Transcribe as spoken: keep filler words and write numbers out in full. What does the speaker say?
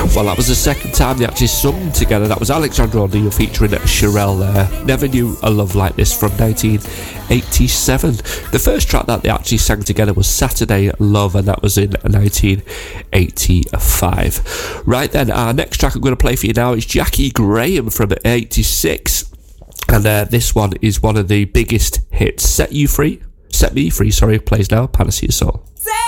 Well, that was the second time they actually sung together. That was Alexandra O'Neal featuring Cherelle there. Never Knew a Love Like This from nineteen eighty-seven. The first track that they actually sang together was Saturday Love, and that was in nineteen eighty-five. Right then, our next track I'm going to play for you now is Jackie Graham from eighty-six. And uh, this one is one of the biggest hits. Set You Free. Set Me Free, sorry, plays now. Panacea Soul. Set